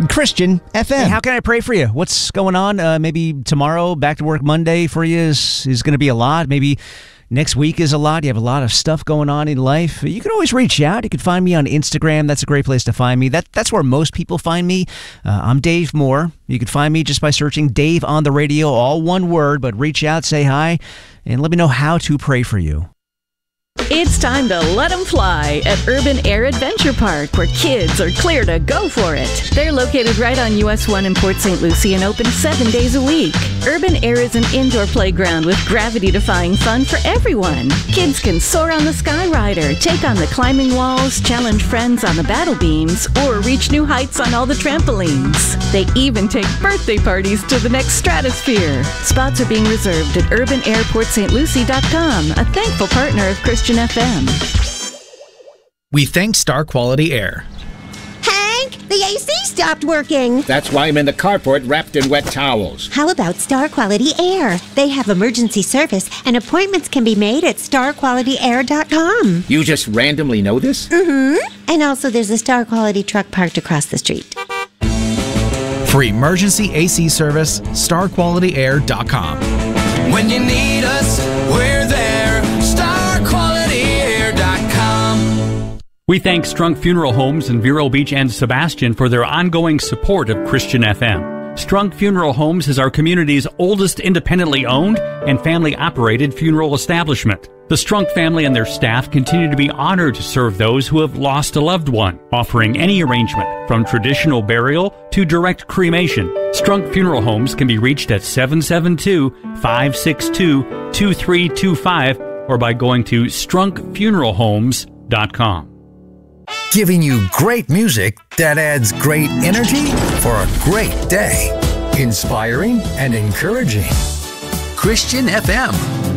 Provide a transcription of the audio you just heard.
Christian FM. Hey, how can I pray for you? What's going on? Maybe tomorrow, back to work Monday for you is going to be a lot. Maybe next week is a lot. You have a lot of stuff going on in life. You can always reach out. You can find me on Instagram. That's a great place to find me. That's where most people find me. I'm Dave Moore. You can find me just by searching Dave on the radio, all one word, but reach out, say hi, and let me know how to pray for you. It's time to let them fly at Urban Air Adventure Park, where kids are clear to go for it. They're located right on US 1 in Port St. Lucie and open 7 days a week. Urban Air is an indoor playground with gravity-defying fun for everyone. Kids can soar on the Skyrider, take on the climbing walls, challenge friends on the battle beams, or reach new heights on all the trampolines. They even take birthday parties to the next stratosphere. Spots are being reserved at urbanairportstlucie.com, a thankful partner of Christian FM. We thank Star Quality Air. Hank, the AC stopped working. That's why I'm in the carport wrapped in wet towels. How about Star Quality Air? They have emergency service, and appointments can be made at starqualityair.com. You just randomly know this? Mm-hmm. And also there's a Star Quality truck parked across the street. For emergency AC service, starqualityair.com. When you need us, we're there. StarQualityAir.com. We thank Strunk Funeral Homes in Vero Beach and Sebastian for their ongoing support of Christian FM. Strunk Funeral Homes is our community's oldest independently owned and family-operated funeral establishment. The Strunk family and their staff continue to be honored to serve those who have lost a loved one, offering any arrangement from traditional burial to direct cremation. Strunk Funeral Homes can be reached at 772-562-2325 or by going to strunkfuneralhomes.com. Giving you great music that adds great energy for a great day. Inspiring and encouraging. Christian FM.